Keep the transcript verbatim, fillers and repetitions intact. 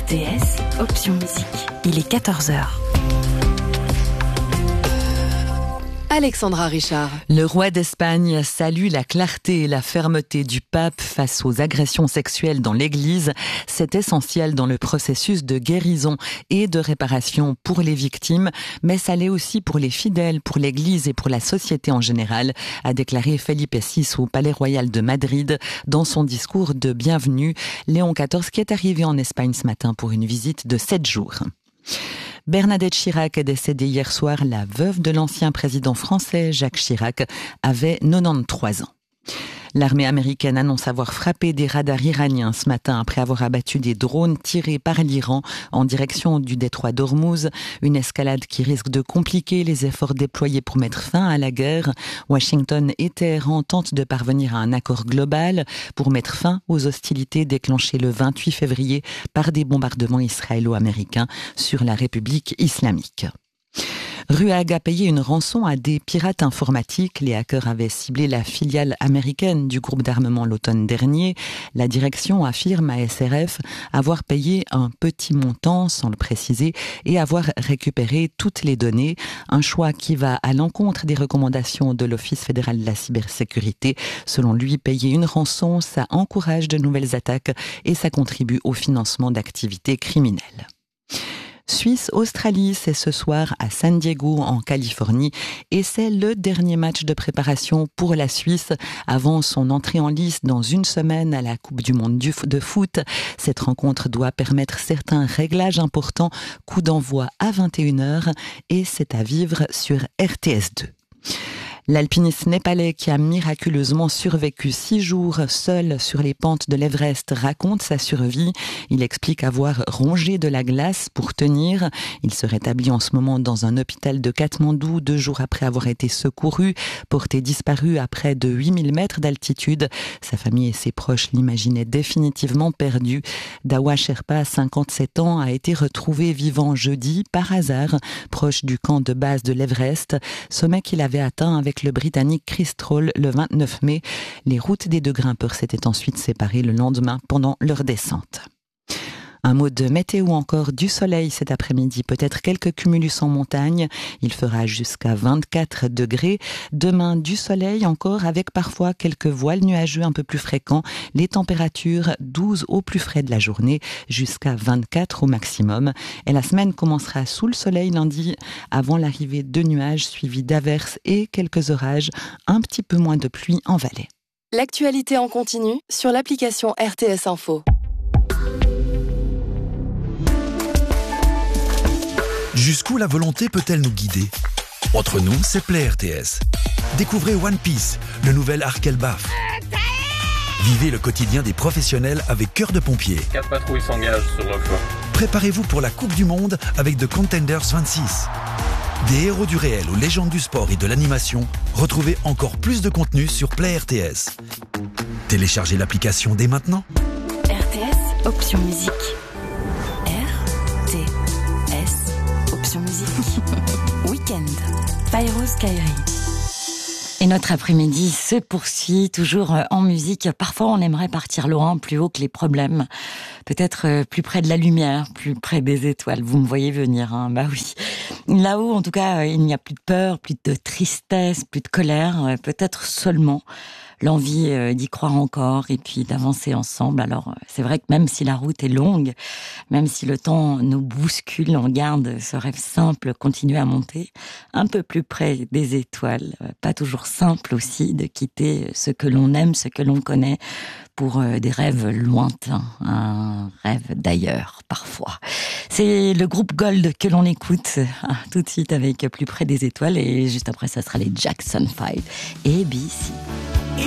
R T S, option musique. Il est quatorze heures. Alexandra Richard. Le roi d'Espagne salue la clarté et la fermeté du pape face aux agressions sexuelles dans l'Église. C'est essentiel dans le processus de guérison et de réparation pour les victimes, mais ça l'est aussi pour les fidèles, pour l'Église et pour la société en général, a déclaré Felipe six au Palais Royal de Madrid dans son discours de bienvenue. Léon quatorze qui est arrivé en Espagne ce matin pour une visite de sept jours. Bernadette Chirac est décédée hier soir. La veuve de l'ancien président français, Jacques Chirac, avait quatre-vingt-treize ans. L'armée américaine annonce avoir frappé des radars iraniens ce matin après avoir abattu des drones tirés par l'Iran en direction du détroit d'Ormuz. Une escalade qui risque de compliquer les efforts déployés pour mettre fin à la guerre. Washington et Téhéran tentent de parvenir à un accord global pour mettre fin aux hostilités déclenchées le vingt-huit février par des bombardements israélo-américains sur la République islamique. Ruag a payé une rançon à des pirates informatiques. Les hackers avaient ciblé la filiale américaine du groupe d'armement l'automne dernier. La direction affirme à S R F avoir payé un petit montant, sans le préciser, et avoir récupéré toutes les données. Un choix qui va à l'encontre des recommandations de l'Office fédéral de la cybersécurité. Selon lui, payer une rançon, ça encourage de nouvelles attaques et ça contribue au financement d'activités criminelles. Suisse-Australie, c'est ce soir à San Diego, en Californie, et c'est le dernier match de préparation pour la Suisse avant son entrée en lice dans une semaine à la Coupe du Monde de foot. Cette rencontre doit permettre certains réglages importants. Coup d'envoi à vingt et une heures et c'est à vivre sur R T S deux. L'alpiniste népalais qui a miraculeusement survécu six jours seul sur les pentes de l'Everest raconte sa survie. Il explique avoir rongé de la glace pour tenir. Il se rétablit en ce moment dans un hôpital de Katmandou, deux jours après avoir été secouru, porté disparu à près de huit mille mètres d'altitude. Sa famille et ses proches l'imaginaient définitivement perdu. Dawa Sherpa, cinquante-sept ans, a été retrouvé vivant jeudi par hasard, proche du camp de base de l'Everest, sommet qu'il avait atteint avec le Britannique Chris Troll le vingt-neuf mai. Les routes des deux grimpeurs s'étaient ensuite séparées le lendemain pendant leur descente. Un mot de météo encore, du soleil cet après-midi, peut-être quelques cumulus en montagne. Il fera jusqu'à vingt-quatre degrés. Demain, du soleil encore avec parfois quelques voiles nuageux un peu plus fréquents. Les températures douze au plus frais de la journée jusqu'à vingt-quatre au maximum. Et la semaine commencera sous le soleil lundi avant l'arrivée de nuages suivis d'averses et quelques orages. Un petit peu moins de pluie en vallée. L'actualité en continu sur l'application R T S Info. Jusqu'où la volonté peut-elle nous guider ? Entre nous, c'est Play R T S. Découvrez One Piece, le nouvel arc Elbaf. Vivez le quotidien des professionnels avec Cœur de Pompier. Quatre patrouilles s'engagent sur le flanc. Préparez-vous pour la Coupe du Monde avec The Contenders vingt-six. Des héros du réel aux légendes du sport et de l'animation, retrouvez encore plus de contenu sur Play R T S. Téléchargez l'application dès maintenant. R T S, option musique. R T S, option musique. Week-end. Fairouz Kairi. Et notre après-midi se poursuit toujours en musique. Parfois, on aimerait partir loin, plus haut que les problèmes. Peut-être plus près de la lumière, plus près des étoiles. Vous me voyez venir, hein? Bah oui. Là-haut, en tout cas, il n'y a plus de peur, plus de tristesse, plus de colère. Peut-être seulement l'envie d'y croire encore et puis d'avancer ensemble. Alors, c'est vrai que même si la route est longue, même si le temps nous bouscule, on garde ce rêve simple, continuer à monter un peu plus près des étoiles. Pas toujours simple aussi de quitter ce que l'on aime, ce que l'on connaît pour des rêves lointains, un rêve d'ailleurs parfois. C'est le groupe Gold que l'on écoute tout de suite avec Plus près des étoiles et juste après ça sera les Jackson five et B C.